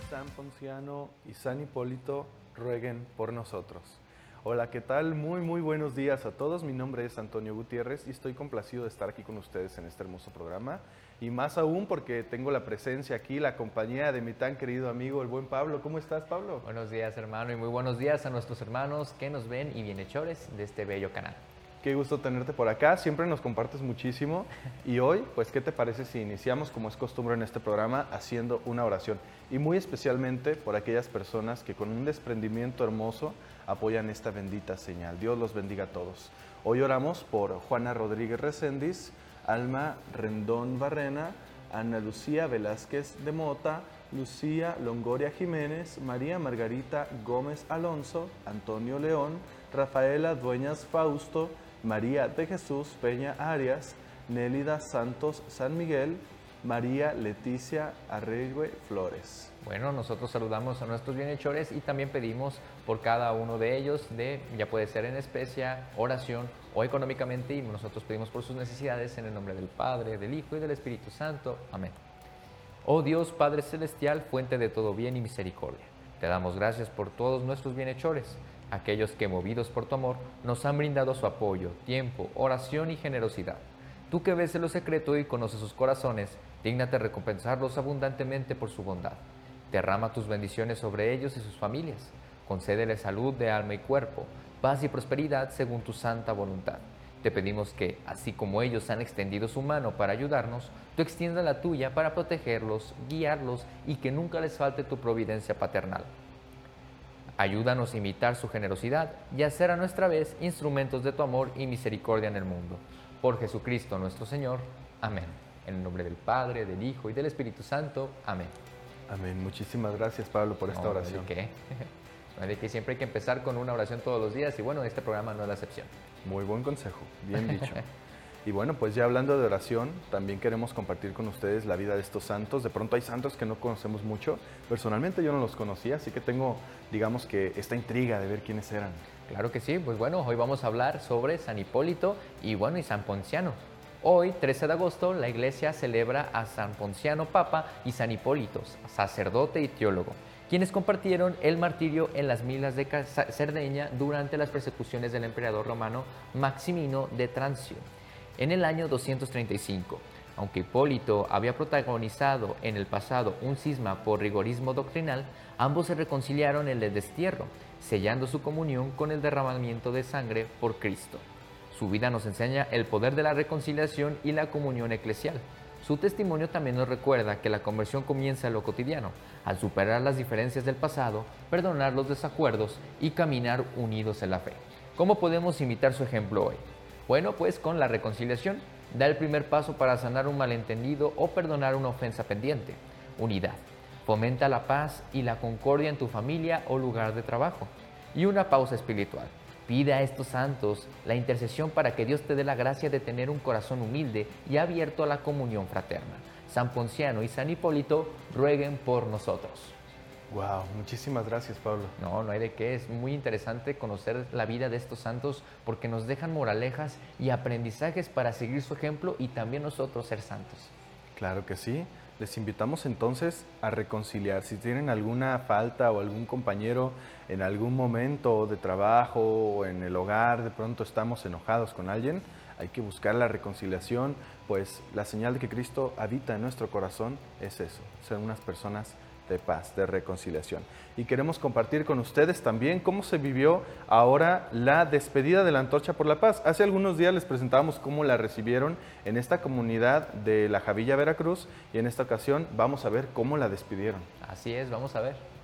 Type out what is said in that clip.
San Ponciano y San Hipólito rueguen por nosotros. Hola, ¿qué tal? Muy buenos días a todos. Mi nombre es Antonio Gutiérrez y estoy complacido de estar aquí con ustedes en este hermoso programa. Y más aún porque tengo la presencia aquí, la compañía de mi tan querido amigo, el buen Pablo. ¿Cómo estás, Pablo? Buenos días, hermano, y muy buenos días a nuestros hermanos que nos ven y bienhechores de este bello canal. Qué gusto tenerte por acá, siempre nos compartes muchísimo. Y hoy, pues, ¿qué te parece si iniciamos, como es costumbre en este programa, haciendo una oración? Y muy especialmente por aquellas personas que con un desprendimiento hermoso apoyan esta bendita señal. Dios los bendiga a todos. Hoy oramos por Juana Rodríguez Recendis, Alma Rendón Barrena, Ana Lucía Velázquez de Mota, Lucía Longoria Jiménez, María Margarita Gómez Alonso, Antonio León, Rafaela Dueñas Fausto, María de Jesús Peña Arias, Nélida Santos San Miguel, María Leticia Arregue Flores. Bueno, nosotros saludamos a nuestros bienhechores y también pedimos por cada uno de ellos, ya puede ser en especia, oración o económicamente, y nosotros pedimos por sus necesidades en el nombre del Padre, del Hijo y del Espíritu Santo. Amén. Oh Dios, Padre Celestial, fuente de todo bien y misericordia, te damos gracias por todos nuestros bienhechores, aquellos que, movidos por tu amor, nos han brindado su apoyo, tiempo, oración y generosidad. Tú que ves en lo secreto y conoces sus corazones, dígnate recompensarlos abundantemente por su bondad. Derrama tus bendiciones sobre ellos y sus familias. Concédeles salud de alma y cuerpo, paz y prosperidad según tu santa voluntad. Te pedimos que, así como ellos han extendido su mano para ayudarnos, tú extiendas la tuya para protegerlos, guiarlos y que nunca les falte tu providencia paternal. Ayúdanos a imitar su generosidad y a ser a nuestra vez instrumentos de tu amor y misericordia en el mundo. Por Jesucristo nuestro Señor. Amén. En el nombre del Padre, del Hijo y del Espíritu Santo. Amén. Amén. Muchísimas gracias, Pablo, por esta oración. ¿De qué? No hay de qué, siempre hay que empezar con una oración todos los días y bueno, este programa no es la excepción. Muy buen consejo, bien dicho. Y bueno, pues ya hablando de oración, también queremos compartir con ustedes la vida de estos santos. De pronto hay santos que no conocemos mucho. Personalmente yo no los conocía, así que tengo, digamos que esta intriga de ver quiénes eran. Claro que sí, pues bueno, hoy vamos a hablar sobre San Hipólito y bueno, y San Ponciano. Hoy, 13 de agosto, la Iglesia celebra a San Ponciano Papa y San Hipólito, sacerdote y teólogo, quienes compartieron el martirio en las Milas de Cerdeña durante las persecuciones del emperador romano Maximino de Trancio en el año 235. Aunque Hipólito había protagonizado en el pasado un cisma por rigorismo doctrinal, ambos se reconciliaron en el destierro, sellando su comunión con el derramamiento de sangre por Cristo. Su vida nos enseña el poder de la reconciliación y la comunión eclesial. Su testimonio también nos recuerda que la conversión comienza en lo cotidiano, al superar las diferencias del pasado, perdonar los desacuerdos y caminar unidos en la fe. ¿Cómo podemos imitar su ejemplo hoy? Bueno, pues con la reconciliación, da el primer paso para sanar un malentendido o perdonar una ofensa pendiente. Unidad. Fomenta la paz y la concordia en tu familia o lugar de trabajo. Y una pausa espiritual. Pide a estos santos la intercesión para que Dios te dé la gracia de tener un corazón humilde y abierto a la comunión fraterna. San Ponciano y San Hipólito rueguen por nosotros. Wow, muchísimas gracias, Pablo. No hay de qué. Es muy interesante conocer la vida de estos santos porque nos dejan moralejas y aprendizajes para seguir su ejemplo y también nosotros ser santos. Claro que sí. Les invitamos entonces a reconciliar. Si tienen alguna falta o algún compañero en algún momento de trabajo o en el hogar, de pronto estamos enojados con alguien, hay que buscar la reconciliación, pues la señal de que Cristo habita en nuestro corazón es eso, ser unas personas de paz, de reconciliación. Y queremos compartir con ustedes también cómo se vivió ahora la despedida de la Antorcha por la Paz. Hace algunos días les presentábamos cómo la recibieron en esta comunidad de La Javilla, Veracruz, y en esta ocasión vamos a ver cómo la despidieron. Así es, vamos a ver.